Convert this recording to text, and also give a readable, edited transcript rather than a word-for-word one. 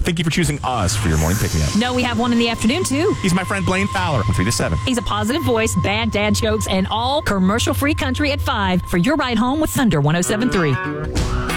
Thank you for choosing us for your morning pick-me-up. No, we have one in the afternoon, too. He's my friend Blaine Fowler from 3 to 7. He's a positive voice, bad dad jokes, and all commercial-free country at 5 for your ride home with Thunder 107.3.